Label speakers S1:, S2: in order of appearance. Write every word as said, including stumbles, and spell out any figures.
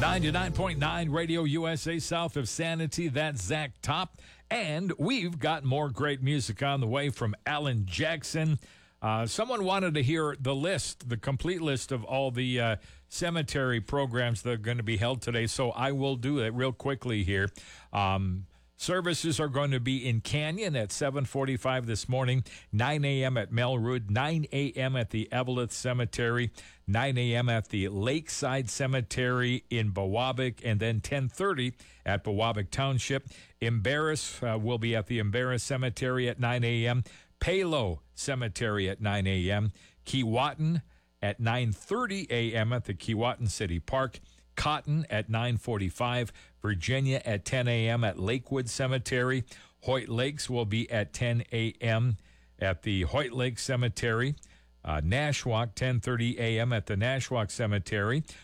S1: ninety-nine point nine Radio U S A south of Sanity. That's Zach Top. And we've got more great music on the way from Alan Jackson. Uh, someone wanted to hear the list, the complete list of all the uh, cemetery programs that are going to be held today, so I will do it real quickly here. Um, services are going to be in Canyon at seven forty-five this morning, nine a.m. at Melroot, nine a.m. at the Eveleth Cemetery, nine a.m. at the Lakeside Cemetery in Biwabik, and then ten thirty at Biwabik Township. Embarrass uh, will be at the Embarrass Cemetery at nine a.m., Palo Cemetery at nine a.m., Keewatin at nine thirty a.m. at the Keewatin City Park, Cotton at nine forty-five, Virginia at ten a.m. at Lakewood Cemetery, Hoyt Lakes will be at ten a.m. at the Hoyt Lakes Cemetery, uh, Nashwauk ten thirty a.m. at the Nashwauk Cemetery,